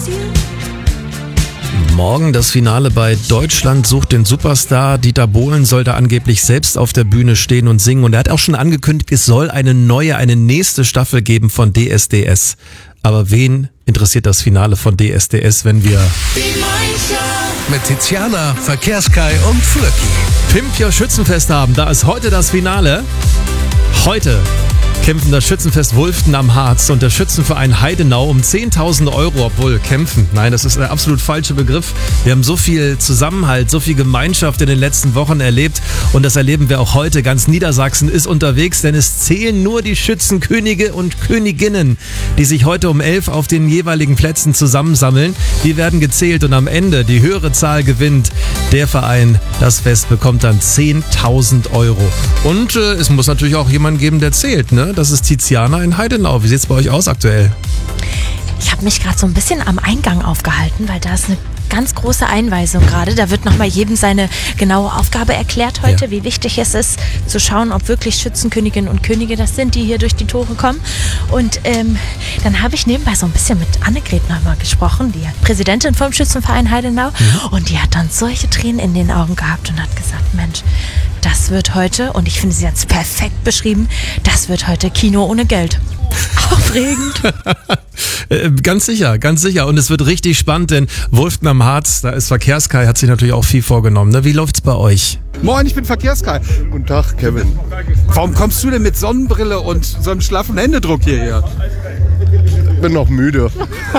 Morgen das Finale bei Deutschland sucht den Superstar. Dieter Bohlen soll da angeblich selbst auf der Bühne stehen und singen. Und er hat auch schon angekündigt, es soll eine nächste Staffel geben von DSDS. Aber wen interessiert das Finale von DSDS, wenn wir... Mit Tiziana, Verkehrskai und Flöcki. Pimp Your Schützenfest haben. Da ist heute das Finale. Heute kämpfen das Schützenfest Wulften am Harz und der Schützenverein Heidenau um 10.000 €, obwohl kämpfen. Nein, das ist der absolut falsche Begriff. Wir haben so viel Zusammenhalt, so viel Gemeinschaft in den letzten Wochen erlebt und das erleben wir auch heute. Ganz Niedersachsen ist unterwegs, denn es zählen nur die Schützenkönige und Königinnen, die sich heute um 11 auf den jeweiligen Plätzen zusammensammeln. Die werden gezählt und am Ende die höhere Zahl gewinnt. Der Verein, das Fest, bekommt dann 10.000 €. Und es muss natürlich auch jemanden geben, der zählt, ne? Das ist Tiziana in Heidenau. Wie sieht's bei euch aus aktuell? Ich habe mich gerade so ein bisschen am Eingang aufgehalten, weil da ist eine ganz große Einweisung gerade. Da wird nochmal jedem seine genaue Aufgabe erklärt heute, wie wichtig es ist, zu schauen, ob wirklich Schützenköniginnen und Könige das sind, die hier durch die Tore kommen. Und dann habe ich nebenbei so ein bisschen mit Annegret nochmal gesprochen, die Präsidentin vom Schützenverein Heidenau. Und die hat dann solche Tränen in den Augen gehabt und hat gesagt, Mensch, das wird heute, und ich finde, sie hat es perfekt beschrieben, das wird heute Kino ohne Geld. Aufregend. Ganz sicher, ganz sicher. Und es wird richtig spannend, denn Wulften am Harz, da ist Verkehrskai, hat sich natürlich auch viel vorgenommen. Ne? Wie läuft's bei euch? Moin, ich bin Verkehrskai. Guten Tag, Kevin. Warum kommst du denn mit Sonnenbrille und so einem schlaffen Händedruck hierher? Bin noch müde.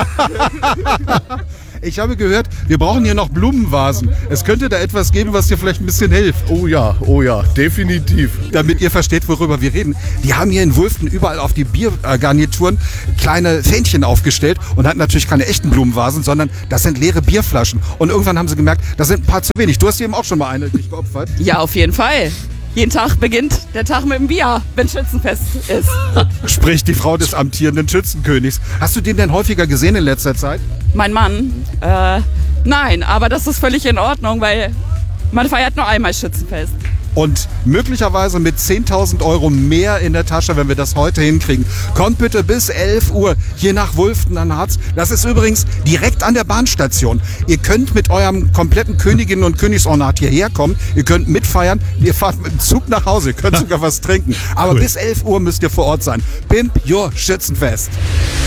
Ich habe gehört, wir brauchen hier noch Blumenvasen. Es könnte da etwas geben, was dir vielleicht ein bisschen hilft. Oh ja, definitiv. Damit ihr versteht, worüber wir reden. Die haben hier in Wulften überall auf die Biergarnituren kleine Fähnchen aufgestellt und hatten natürlich keine echten Blumenvasen, sondern das sind leere Bierflaschen. Und irgendwann haben sie gemerkt, das sind ein paar zu wenig. Du hast eben auch schon mal eine dich geopfert. Ja, auf jeden Fall. Jeden Tag beginnt der Tag mit dem Bier, wenn Schützenfest ist. Sprich die Frau des amtierenden Schützenkönigs. Hast du den denn häufiger gesehen in letzter Zeit? Mein Mann? Nein, aber das ist völlig in Ordnung, weil man feiert nur einmal Schützenfest. Und möglicherweise mit 10.000 € mehr in der Tasche, wenn wir das heute hinkriegen. Kommt bitte bis 11 Uhr hier nach Wulften an Harz. Das ist übrigens direkt an der Bahnstation. Ihr könnt mit eurem kompletten Königinnen- und Königsornat hierher kommen. Ihr könnt mitfeiern. Ihr fahrt mit dem Zug nach Hause. Ihr könnt sogar was trinken. Aber bis 11 Uhr müsst ihr vor Ort sein. Pimp Your Schützenfest.